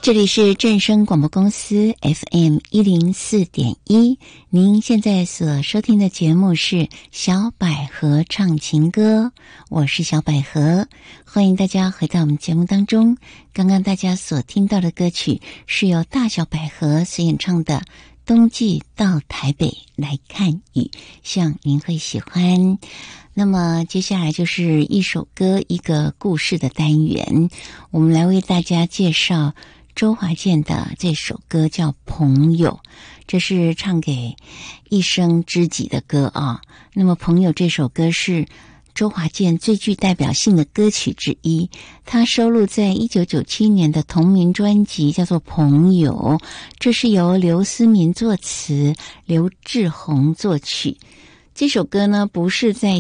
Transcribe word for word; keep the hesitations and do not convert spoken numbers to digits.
这里是正声广播公司 F M 一零四点一，您现在所收听的节目是小百合唱情歌，我是小百合，欢迎大家回到我们节目当中。刚刚大家所听到的歌曲是由大小百合所演唱的《冬季到台北来看雨》，希望您会喜欢。那么接下来就是一首歌一个故事的单元，我们来为大家介绍周华健的这首歌叫《朋友》，这是唱给一生知己的歌啊。那么《朋友》这首歌是周华健最具代表性的歌曲之一，它收录在一九九七年的同名专辑叫做《朋友》，这是由刘思民作词，刘志宏作曲。这首歌呢不是在